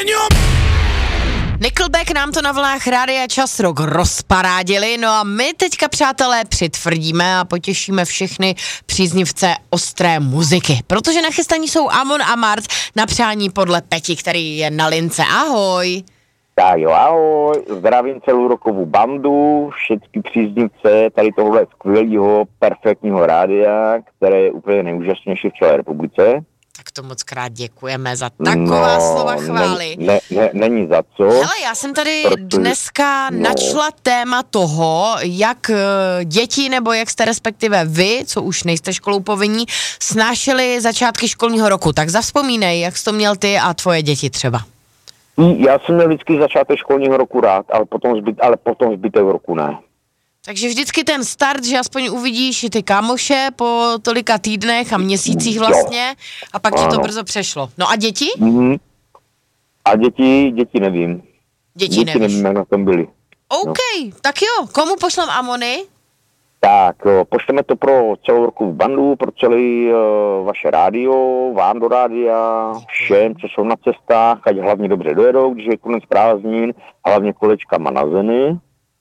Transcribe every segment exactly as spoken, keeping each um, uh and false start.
Nickelback nám to na vlnách Rádia Čas Rock rozparádili, no a my teďka, přátelé, přitvrdíme a potěšíme všechny příznivce ostré muziky, protože nachystaní jsou Amon a Mart na přání podle Peti, který je na lince. Ahoj. Tak jo, ahoj, zdravím celou rokovou bandu, všechny příznivce tady tohle skvělého, perfektního rádia, které je úplně nejúžasnější v celé republice. Tak to moc krát děkujeme za taková no, slova chvály. Ne, ne, ne, není za co. Hele, já jsem tady protože, dneska no. načla téma toho, jak uh, děti, nebo jak jste respektive vy, co už nejste školou povinní, snášeli začátky školního roku. Tak zavzpomínej, jak jsi to měl ty a tvoje děti třeba. Já jsem měl vždycky začátek školního roku rád, ale potom, zbyt, ale potom zbytek roku ne. Takže vždycky ten start, že aspoň uvidíš ty kámoše po tolika týdnech a měsících vlastně jo. a pak ano. ti to brzo přešlo. No a děti? Mm-hmm. A děti, děti nevím. Děti, děti nevím, jak na tom byli. OK, no. Tak jo, komu pošlem Amony? Tak, pošleme to pro celou rokovou bandu, pro celý uh, vaše rádio, vám do rádia, všem, co jsou na cestách, ať hlavně dobře dojedou, když je konec prázdnin, hlavně kolečkama na zemi.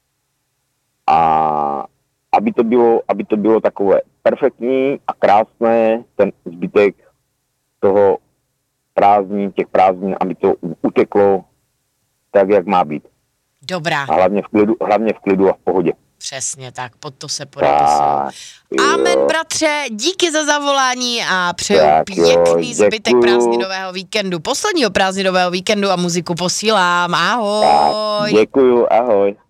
A aby to bylo, aby to bylo takové perfektní a krásné, ten zbytek toho prázdnin, těch prázdnin, aby to uteklo tak, jak má být. Dobrá. A hlavně v klidu, hlavně v klidu a v pohodě. Přesně tak, pod to se podepisuju. Amen, bratře, díky za zavolání a přeju tak, pěkný jo, zbytek prázdninového víkendu, posledního prázdninového víkendu a muziku posílám. Ahoj. Tak, děkuju, ahoj.